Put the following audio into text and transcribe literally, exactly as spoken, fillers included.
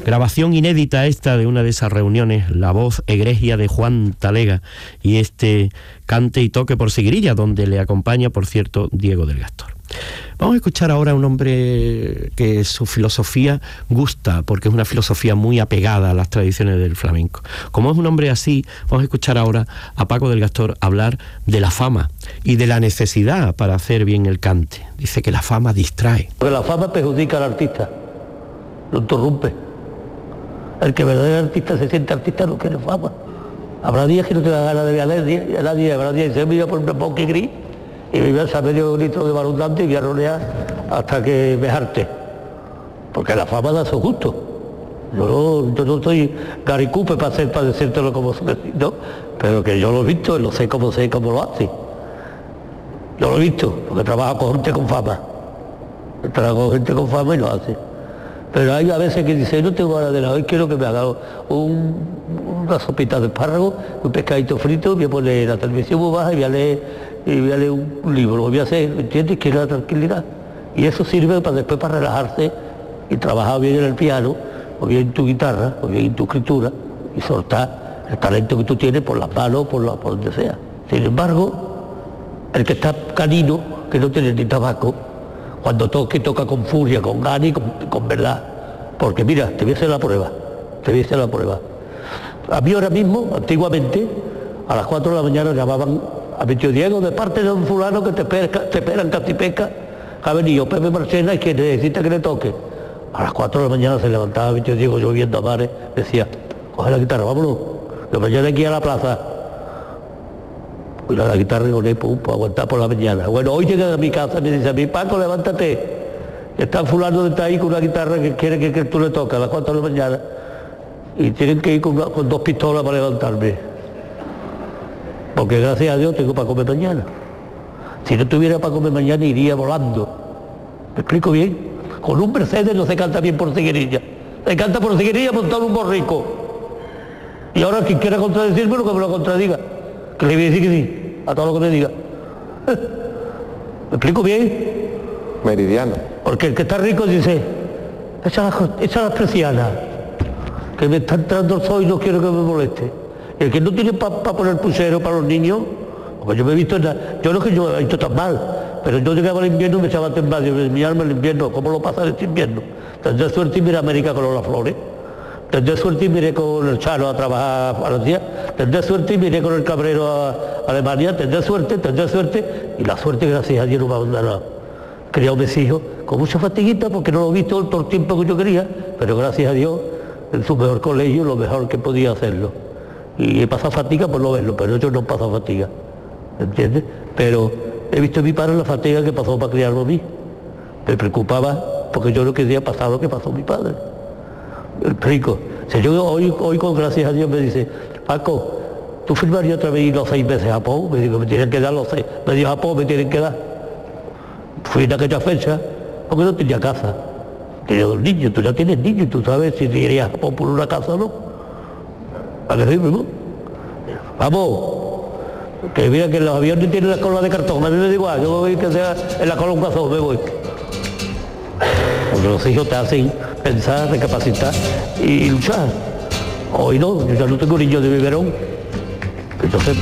Grabación inédita esta de una de esas reuniones, la voz egregia de Juan Talega y este cante y toque por seguirilla, donde le acompaña, por cierto, Diego del Gastor. Vamos a escuchar ahora a un hombre que su filosofía gusta, porque es una filosofía muy apegada a las tradiciones del flamenco. Como es un hombre así, vamos a escuchar ahora a Paco del Gastor hablar de la fama y de la necesidad para hacer bien el cante. Dice que la fama distrae. Porque la fama perjudica al artista, lo interrumpe. El que verdaderamente artista se siente artista no quiere fama. Habrá días que no te da ganas de ver a nadie, y a nadie habrá días que se me iba por un bosque gris y me iba a medio litro de barundante y voy a ronear hasta que me jarte. Porque la fama da su gusto. Yo no, yo no soy garicupe para, hacer, para decírtelo como ¿no? Pero que yo lo he visto y lo sé cómo sé cómo lo hace. Yo lo he visto, porque trabajo con gente con fama. Trabajo con gente con fama y lo hace. Pero hay a veces que dice, no tengo ganas de nada, hoy quiero que me haga un, una sopita de espárrago, un pescadito frito, voy a poner la televisión muy baja y voy a leer, y voy a leer un, un libro, lo voy a hacer, ¿entiendes? Quiero la tranquilidad. Y eso sirve para después para relajarse y trabajar bien en el piano, o bien en tu guitarra, o bien en tu escritura, y soltar el talento que tú tienes por las manos, por, la, por donde sea. Sin embargo, el que está canino, que no tiene ni tabaco, cuando toque, toca con furia, con ganas y con, con verdad. Porque mira, te voy a hacer la prueba, te voy a hacer la prueba. A mí ahora mismo, antiguamente, a las cuatro de la mañana llamaban a mi tío Diego, de parte de un fulano que te espera, te espera en Castipesca, que ha venido Pepe Marchena y que necesita que le toque. A las cuatro de la mañana se levantaba mi tío Diego lloviendo a mares, decía, coge la guitarra, vámonos, que mañana hay que ir a la plaza. Y la guitarra y con pum, para aguantar por la mañana. Bueno, hoy llega a mi casa y me dice a mí, Paco, levántate. Está fulano de está ahí con una guitarra que quiere que, que tú le toques a las cuatro de la mañana. Y tienen que ir con, una, con dos pistolas para levantarme. Porque gracias a Dios tengo para comer mañana. Si no tuviera para comer mañana iría volando. ¿Me explico bien? Con un Mercedes no se canta bien por Ciguerilla. Se canta por Ciguerilla montado en un borrico. Y ahora quien quiera contradecirme, lo que me lo contradiga. Que le voy a decir que sí, a todo lo que me diga. ¿Me explico bien? Meridiano. Porque el que está rico dice, echa las, echa las persianas, que me está entrando el sol y no quiero que me moleste. Y el que no tiene para pa poner pulsero para los niños, porque yo me he visto, en la, yo no es que yo me he visto tan mal, pero yo llegaba al invierno y me echaba a temblar, yo mi alma el invierno, ¿cómo lo pasa este invierno? Tendré suerte y miré a América con las flores. Tendré suerte y miré con el Chano a trabajar a los días, tendré suerte y miré con el Cabrero a, a Alemania, tendré suerte, tendré suerte, y la suerte gracias a Dios no me ha abandonado. Criado mis hijos con mucha fatiguita porque no lo he visto todo el tiempo que yo quería, pero gracias a Dios en su mejor colegio, lo mejor que podía hacerlo. Y he pasado fatiga por no verlo, pero yo no he pasado fatiga, ¿entiendes? Pero he visto a mi padre la fatiga que pasó para criarlo a mí. Me preocupaba porque yo no quería pasar lo que pasó a mi padre. El rico. Si yo hoy, hoy con gracias a Dios me dice, Paco, ¿tú firmarías otra vez los seis meses a Japón? Me digo, me tienen que dar los seis, me dijo Japón, me tienen que dar. Fui en aquella fecha, porque no tenía casa. Tenía dos niños, tú ya tienes niños, tú sabes si te irías a Japón por una casa o no. ¿A qué decirme, no? Vamos, que mira que los aviones tienen la cola de cartón, a mí me da igual, yo voy que sea en la cola un cazón, me voy. Porque los hijos te hacen pensar, recapacitar y luchar. Hoy no, yo ya no tengo niños de biberón, que yo sepa.